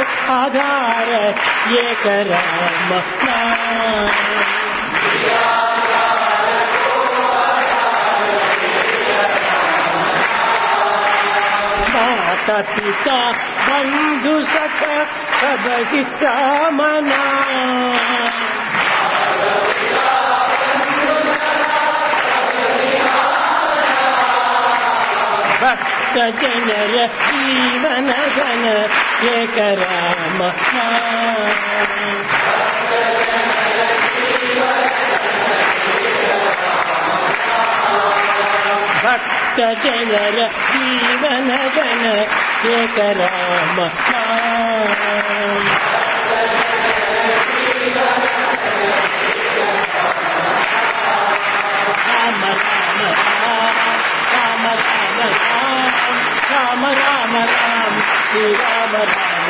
आधार एक राम नाम। माता पिता बंधु सखा सब ही कामना। भक्त जनर जीवन गण एक राम नाम। भक्त जनर जीवन गण एक राम नाम। राम राम राम राम राम राम राम राम राम श्री राम राम।